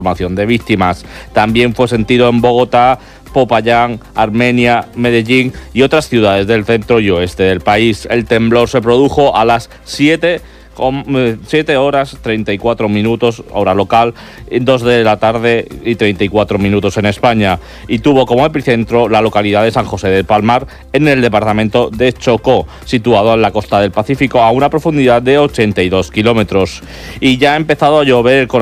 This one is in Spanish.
Información de víctimas. También fue sentido en Bogotá, Popayán, Armenia, Medellín y otras ciudades del centro y oeste del país. El temblor se produjo a las 7 horas 34 minutos, hora local, 2 de la tarde y 34 minutos en España, y tuvo como epicentro la localidad de San José del Palmar, en el departamento de Chocó, situado en la costa del Pacífico a una profundidad de 82 kilómetros. Y ya ha empezado a llover con